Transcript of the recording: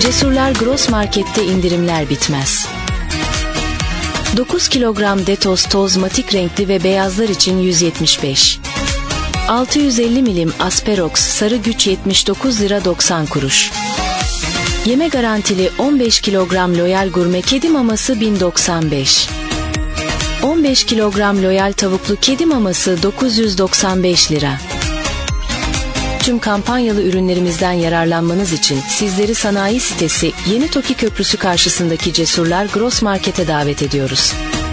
Cesurlar Gross Market'te indirimler bitmez. 9 kilogram Detos toz matik renkli ve beyazlar için 175. 650 milim Asperox sarı güç 79 lira 90 kuruş. Yeme garantili 15 kilogram Loyal Gurme kedi maması 1095. 15 kilogram Loyal tavuklu kedi maması 995 lira. Tüm kampanyalı ürünlerimizden yararlanmanız için sizleri sanayi sitesi Yeni Toki Köprüsü karşısındaki Cesurlar Gross Market'e davet ediyoruz.